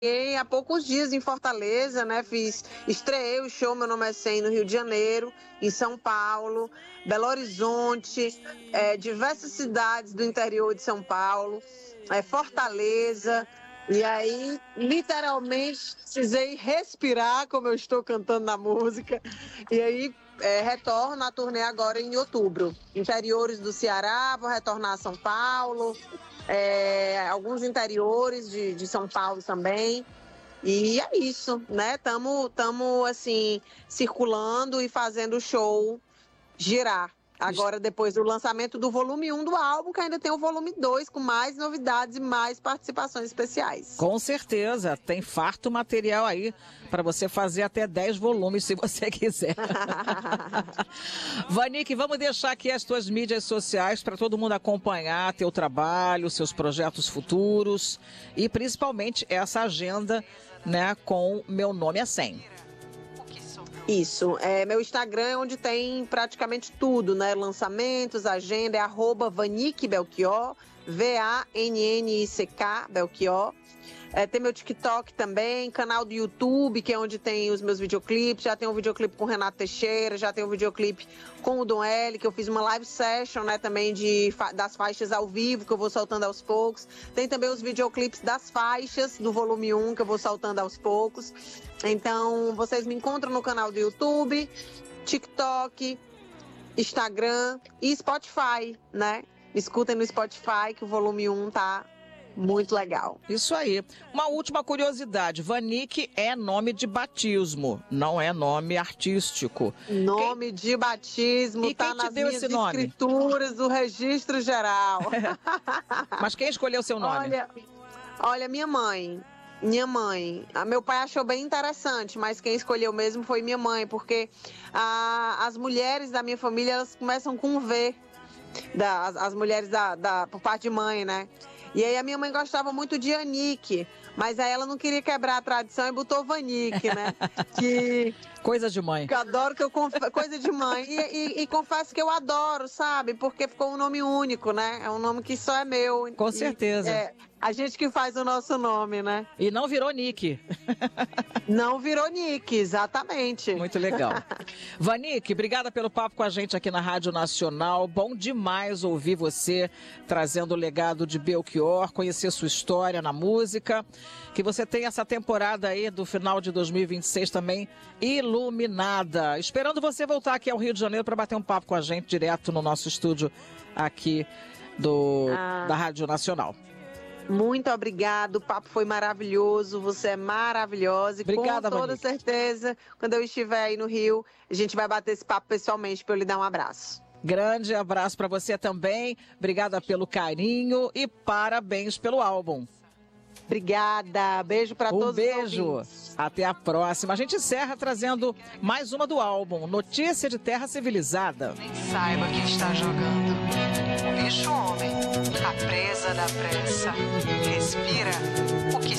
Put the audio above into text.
há poucos dias em Fortaleza, né? Estreei o show Meu Nome é 100 no Rio de Janeiro, em São Paulo, Belo Horizonte, diversas cidades do interior de São Paulo, Fortaleza. E aí, literalmente, precisei respirar como eu estou cantando na música. E aí, retorno à turnê agora em outubro. Interiores do Ceará, vou retornar a São Paulo, alguns interiores de São Paulo também. E é isso, né? Tamo assim, circulando e fazendo o show girar. Agora, depois do lançamento do volume 1 do álbum, que ainda tem o volume 2, com mais novidades e mais participações especiais. Com certeza, tem farto material aí para você fazer até 10 volumes, se você quiser. Vanik, vamos deixar aqui as tuas mídias sociais para todo mundo acompanhar teu trabalho, seus projetos futuros e principalmente essa agenda, né, com Meu Nome é 100. Isso, meu Instagram é onde tem praticamente tudo, né? Lançamentos, agenda, é @Vanik Belchior, VANNICK Belchior. Tem meu TikTok também, canal do YouTube, que é onde tem os meus videoclipes. Já tem um videoclipe com o Renato Teixeira, já tem um videoclipe com o Dom L, que eu fiz uma live session, né, também das faixas ao vivo, que eu vou soltando aos poucos. Tem também os videoclipes das faixas do volume 1, que eu vou soltando aos poucos. Então, vocês me encontram no canal do YouTube, TikTok, Instagram e Spotify, né? Me escutem no Spotify, que o volume 1 tá muito legal. Isso aí. Uma última curiosidade, Vanik é nome de batismo, não é nome artístico. Nome de batismo, e tá nas minhas escrituras do registro geral. Mas quem escolheu seu nome? Olha, minha mãe. Meu pai achou bem interessante, mas quem escolheu mesmo foi minha mãe, porque as mulheres da minha família, elas começam com V, as mulheres por parte de mãe, né? E aí a minha mãe gostava muito de Anik, mas aí ela não queria quebrar a tradição e botou Vanik, né? Coisa de mãe. Que eu adoro, coisa de mãe. E confesso que eu adoro, sabe? Porque ficou um nome único, né? É um nome que só é meu. Com certeza. A gente que faz o nosso nome, né? E não virou Nick. Não virou Nick, exatamente. Muito legal. Vanik, obrigada pelo papo com a gente aqui na Rádio Nacional. Bom demais ouvir você trazendo o legado de Belchior, conhecer sua história na música. Que você tenha essa temporada aí do final de 2026 também iluminada. Esperando você voltar aqui ao Rio de Janeiro para bater um papo com a gente direto no nosso estúdio aqui da Rádio Nacional. Muito obrigado, o papo foi maravilhoso, você é maravilhosa. E obrigada, com toda Vanik. certeza, quando eu estiver aí no Rio, a gente vai bater esse papo pessoalmente para eu lhe dar um abraço. Grande abraço para você também, obrigada pelo carinho e parabéns pelo álbum. Obrigada, beijo para todos. Um beijo, até a próxima. A gente encerra trazendo mais uma do álbum, Notícia de Terra Civilizada. Nem saiba quem está jogando. O bicho homem, a presa da pressa, respira o que